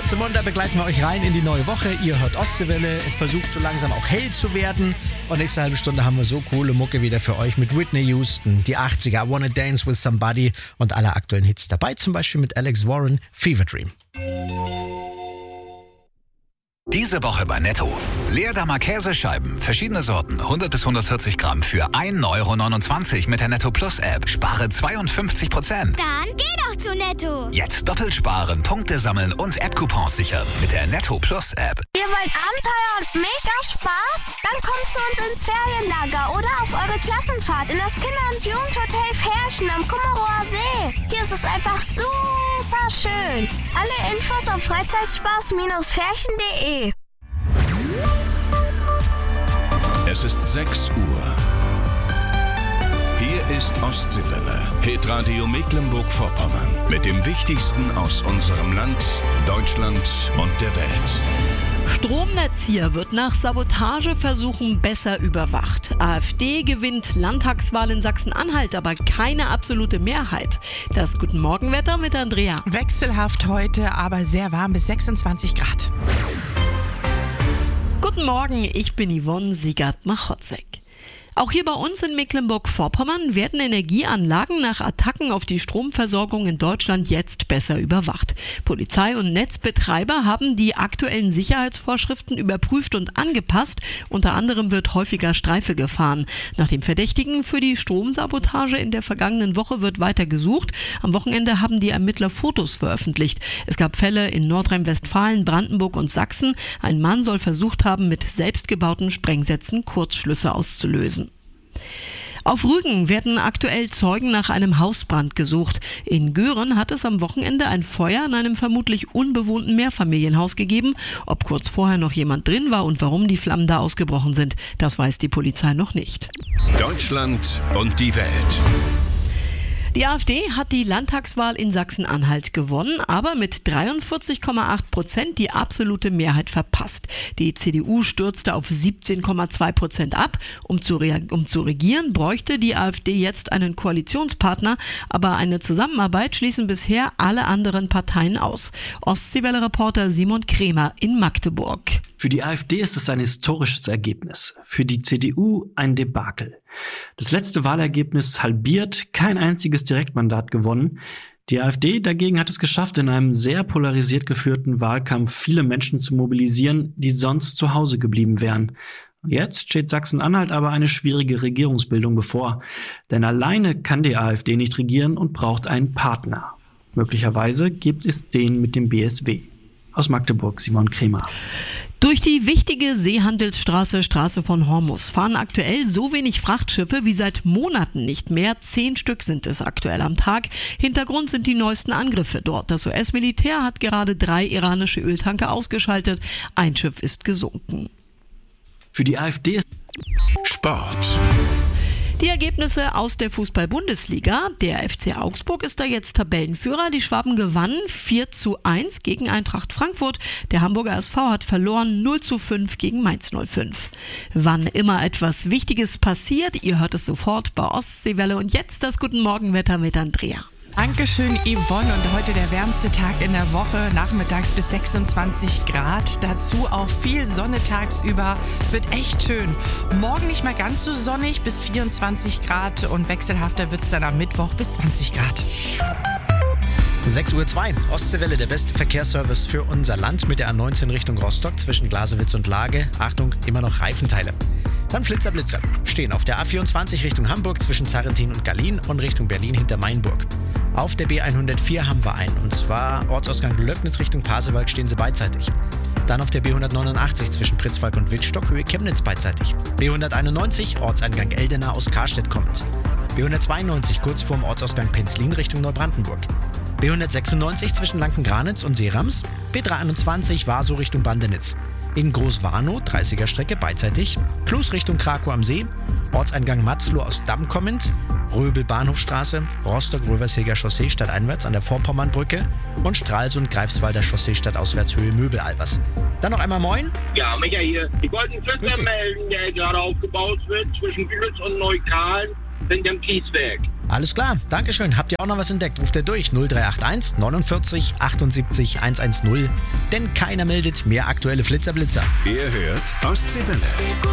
Zum Montag begleiten wir euch rein in die neue Woche. Ihr hört Ostseewelle. Es versucht so langsam auch hell zu werden. Und nächste halbe Stunde haben wir so coole Mucke wieder für euch mit Whitney Houston, die 80er, I Wanna Dance with Somebody und alle aktuellen Hits dabei. Zum Beispiel mit Alex Warren, Fever Dream. Diese Woche bei Netto. Leerdammer Käsescheiben, verschiedene Sorten, 100 bis 140 Gramm für 1,29 € mit der Netto Plus App. Spare 52%. Dann geh doch zu Netto. Jetzt doppelt sparen, Punkte sammeln und App-Coupons sichern mit der Netto Plus App. Ihr wollt Abenteuer und mega Spaß? Dann kommt zu uns ins Ferienlager oder auf eure Klassenfahrt in das Kinder- und Jugendhotel Ferchen am Kummerower See. Hier ist es einfach super schön. Alle Infos auf freizeitspaß-ferchen.de. Es ist 6 Uhr. Hier ist Ostseewelle, Hitradio Mecklenburg-Vorpommern. Mit dem Wichtigsten aus unserem Land, Deutschland und der Welt. Stromnetz hier wird nach Sabotageversuchen besser überwacht. AfD gewinnt Landtagswahl in Sachsen-Anhalt, aber keine absolute Mehrheit. Das Guten Morgenwetter mit Andrea. Wechselhaft heute, aber sehr warm bis 26 Grad. Guten Morgen, ich bin Yvonne Siegert-Machotzek. Auch hier bei uns in Mecklenburg-Vorpommern werden Energieanlagen nach Attacken auf die Stromversorgung in Deutschland jetzt besser überwacht. Polizei und Netzbetreiber haben die aktuellen Sicherheitsvorschriften überprüft und angepasst. Unter anderem wird häufiger Streife gefahren. Nach dem Verdächtigen für die Stromsabotage in der vergangenen Woche wird weiter gesucht. Am Wochenende haben die Ermittler Fotos veröffentlicht. Es gab Fälle in Nordrhein-Westfalen, Brandenburg und Sachsen. Ein Mann soll versucht haben, mit selbstgebauten Sprengsätzen Kurzschlüsse auszulösen. Auf Rügen werden aktuell Zeugen nach einem Hausbrand gesucht. In Göhren hat es am Wochenende ein Feuer in einem vermutlich unbewohnten Mehrfamilienhaus gegeben. Ob kurz vorher noch jemand drin war und warum die Flammen da ausgebrochen sind, das weiß die Polizei noch nicht. Deutschland und die Welt. Die AfD hat die Landtagswahl in Sachsen-Anhalt gewonnen, aber mit 43,8% die absolute Mehrheit verpasst. Die CDU stürzte auf 17,2% ab. Um zu regieren, bräuchte die AfD jetzt einen Koalitionspartner, aber eine Zusammenarbeit schließen bisher alle anderen Parteien aus. Ostseewelle-Reporter Simon Kremer in Magdeburg. Für die AfD ist es ein historisches Ergebnis, für die CDU ein Debakel. Das letzte Wahlergebnis halbiert, kein einziges Direktmandat gewonnen. Die AfD dagegen hat es geschafft, in einem sehr polarisiert geführten Wahlkampf viele Menschen zu mobilisieren, die sonst zu Hause geblieben wären. Jetzt steht Sachsen-Anhalt aber eine schwierige Regierungsbildung bevor. Denn alleine kann die AfD nicht regieren und braucht einen Partner. Möglicherweise gibt es den mit dem BSW. Aus Magdeburg, Simon Kremer. Durch die wichtige Seehandelsstraße, Straße von Hormuz, fahren aktuell so wenig Frachtschiffe wie seit Monaten nicht mehr. 10 Stück sind es aktuell am Tag. Hintergrund sind die neuesten Angriffe dort. Das US-Militär hat gerade 3 iranische Öltanker ausgeschaltet. Ein Schiff ist gesunken. Für die AfD ist Sport. Die Ergebnisse aus der Fußball-Bundesliga. Der FC Augsburg ist da jetzt Tabellenführer. Die Schwaben gewannen 4:1 gegen Eintracht Frankfurt. Der Hamburger SV hat verloren 0:5 gegen Mainz 05. Wann immer etwas Wichtiges passiert, ihr hört es sofort bei Ostseewelle. Und jetzt das Guten Morgenwetter mit Andrea. Dankeschön, Yvonne. Und heute der wärmste Tag in der Woche, nachmittags bis 26 Grad. Dazu auch viel Sonne tagsüber. Wird echt schön. Morgen nicht mal ganz so sonnig, bis 24 Grad. Und wechselhafter wird es dann am Mittwoch bis 20 Grad. 6:02 Uhr, Ostseewelle, der beste Verkehrsservice für unser Land mit der A19 Richtung Rostock zwischen Glasewitz und Lage. Achtung, immer noch Reifenteile. Dann Flitzer, Blitzer. Stehen auf der A24 Richtung Hamburg zwischen Zarrentin und Gallien und Richtung Berlin hinter Mainburg. Auf der B104 haben wir einen, und zwar Ortsausgang Löcknitz Richtung Pasewalk stehen sie beidseitig. Dann auf der B189 zwischen Pritzwalk und Wittstock Höhe Chemnitz beidseitig. B191 Ortseingang Eldena aus Karstedt kommend. B192 kurz vorm Ortsausgang Penzlin Richtung Neubrandenburg. B196 zwischen Lanken-Granitz und Seerams. B321 Warsow Richtung Bandenitz. In Großwarnow, 30er Strecke, beidseitig. Klus Richtung Krakow am See. Ortseingang Matzloh aus Damm kommend. Röbel Bahnhofstraße. Rostock-Rövershilger Chaussee stadteinwärts an der Vorpommernbrücke. Und Stralsund-Greifswalder Chaussee stadtauswärts Höhe Möbel-Albers. Dann noch einmal moin. Ja, Micha hier. Ich wollte einen Flitzer melden, der gerade aufgebaut wird zwischen Bühls und Neukölln hinterm Kieswerk. Alles klar, Dankeschön. Habt ihr auch noch was entdeckt? Ruft ihr durch 0381 49 78 110, denn keiner meldet mehr aktuelle Flitzer. Ihr hört Ostseewelle.